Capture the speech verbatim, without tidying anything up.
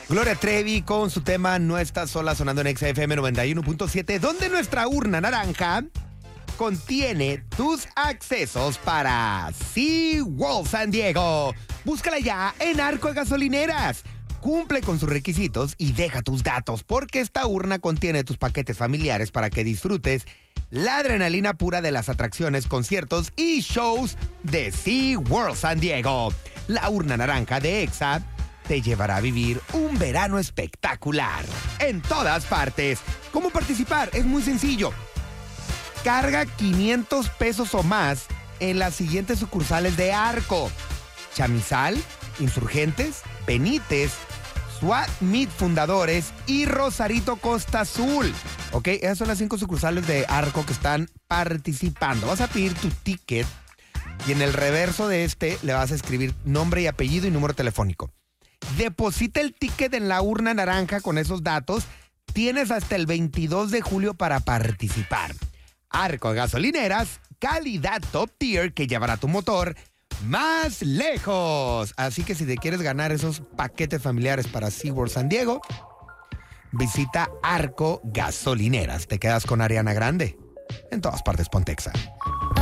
Gloria Trevi con su tema No Estás Sola, sonando en Exa F M noventa y uno punto siete, donde nuestra urna naranja contiene tus accesos para SeaWorld San Diego. Búscala ya en Arco de Gasolineras. Cumple con sus requisitos y deja tus datos, porque esta urna contiene tus paquetes familiares para que disfrutes la adrenalina pura de las atracciones, conciertos y shows de SeaWorld San Diego. La urna naranja de Exa te llevará a vivir un verano espectacular en todas partes. ¿Cómo participar? Es muy sencillo. Carga quinientos pesos o más en las siguientes sucursales de Arco: Chamizal, Insurgentes, Benítez, SWAT Meet Fundadores y Rosarito Costa Azul. Ok, esas son las cinco sucursales de Arco que están participando. Vas a pedir tu ticket y en el reverso de este le vas a escribir nombre y apellido y número telefónico. Deposita el ticket en la urna naranja con esos datos. Tienes hasta el veintidós de julio para participar. Arco Gasolineras, calidad top tier que llevará tu motor más lejos. Así que si te quieres ganar esos paquetes familiares para SeaWorld San Diego, visita Arco Gasolineras. Te quedas con Ariana Grande. En todas partes, Pontexa.